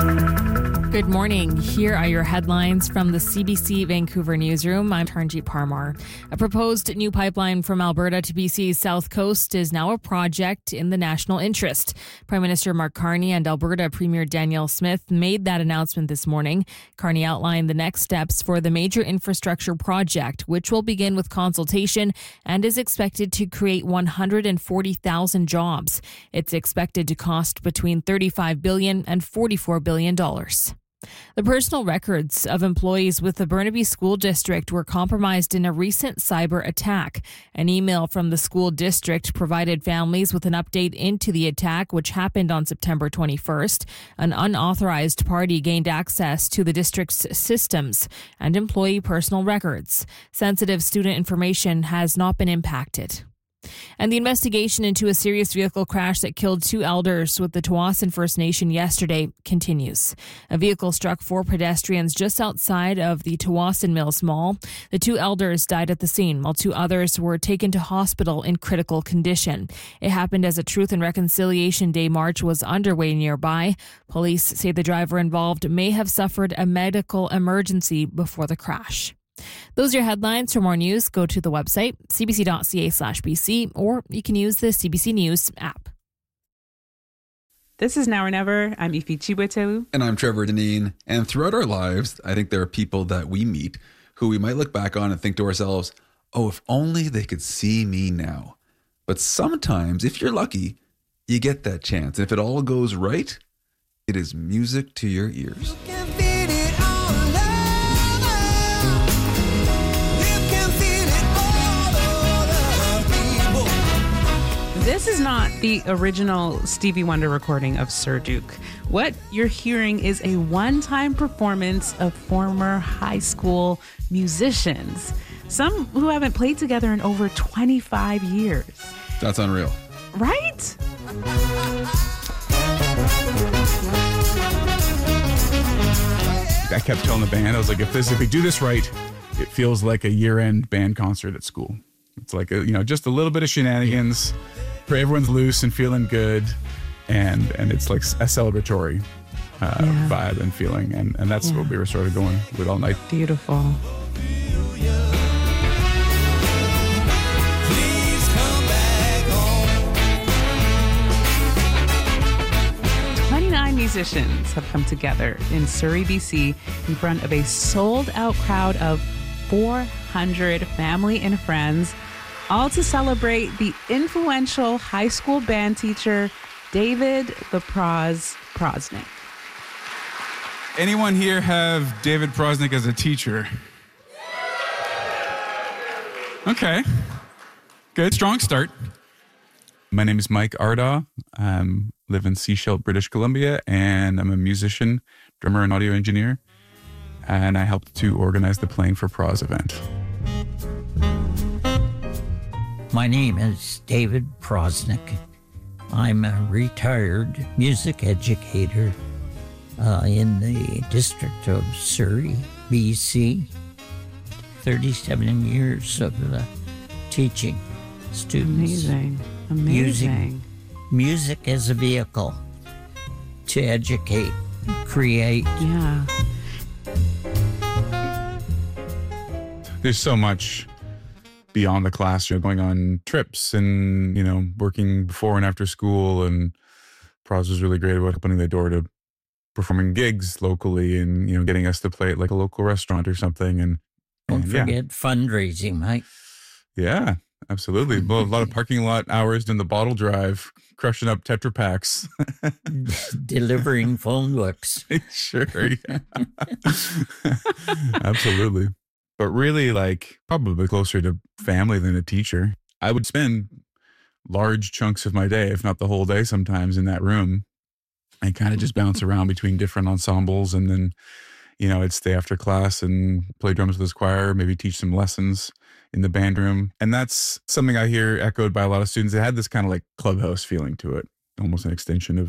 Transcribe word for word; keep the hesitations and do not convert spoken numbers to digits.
Good morning. Here are your headlines from the C B C Vancouver newsroom. I'm Tarnjeet Parmar. A proposed new pipeline from Alberta to B C's south coast is now a project in the national interest. Prime Minister Mark Carney and Alberta Premier Danielle Smith made that announcement this morning. Carney outlined the next steps for the major infrastructure project, which will begin with consultation and is expected to create one hundred forty thousand jobs. It's expected to cost between thirty-five billion dollars and forty-four billion dollars. The personal records of employees with the Burnaby School District were compromised in a recent cyber attack. An email from the school district provided families with an update into the attack, which happened on September twenty-first. An unauthorized party gained access to the district's systems and employee personal records. Sensitive student information has not been impacted. And the investigation into a serious vehicle crash that killed two elders with the Tsawwassen First Nation yesterday continues. A vehicle struck four pedestrians just outside of the Tsawwassen Mills Mall. The two elders died at the scene, while two others were taken to hospital in critical condition. It happened as a Truth and Reconciliation Day march was underway nearby. Police say the driver involved may have suffered a medical emergency before the crash. Those are your headlines. For more news, go to the website, cbc.ca slash BC, or you can use the C B C News app. This is Now or Never. I'm Ifi Chiwetelu. And I'm Trevor Deneen. And throughout our lives, I think there are people that we meet who we might look back on and think to ourselves, oh, if only they could see me now. But sometimes, if you're lucky, you get that chance. And if it all goes right, it is music to your ears. This is not the original Stevie Wonder recording of Sir Duke. What you're hearing is a one-time performance of former high school musicians, some who haven't played together in over twenty-five years. That's unreal. Right? I kept telling the band, I was like, if this, if we do this right, it feels like a year-end band concert at school. It's like, a, you know, just a little bit of shenanigans. Where everyone's loose and feeling good, and and it's like a celebratory uh, yeah. vibe and feeling, and, and that's yeah. what we were sort of going with all night. Beautiful. twenty-nine musicians have come together in Surrey, B C, in front of a sold-out crowd of four hundred family and friends, all to celebrate the influential high school band teacher, David the Proz Prosnick. Anyone here have David Prosnick as a teacher? Okay. Good, strong start. My name is Mike Ardaugh. I live in Sechelt, British Columbia, and I'm a musician, drummer, and audio engineer. And I helped to organize the Playing for Proz event. My name is David Prosnick. I'm a retired music educator uh, in the district of Surrey, B C. thirty-seven years of uh, teaching students. Amazing. Amazing. Using music as a vehicle to educate, create. Yeah. There's so much beyond the classroom, going on trips and, you know, working before and after school. And Proz was really great about opening the door to performing gigs locally and, you know, getting us to play at like a local restaurant or something. And don't and, forget yeah. fundraising, Mike. Yeah, absolutely. Well, a lot of parking lot hours in the bottle drive, crushing up Tetra Paks. Delivering phone books. Sure, yeah. Absolutely. But really, like, probably closer to family than a teacher. I would spend large chunks of my day, if not the whole day sometimes, in that room and kind of just bounce around between different ensembles. And then, you know, I'd stay after class and play drums with his choir, maybe teach some lessons in the band room. And that's something I hear echoed by a lot of students. It had this kind of like clubhouse feeling to it, almost an extension of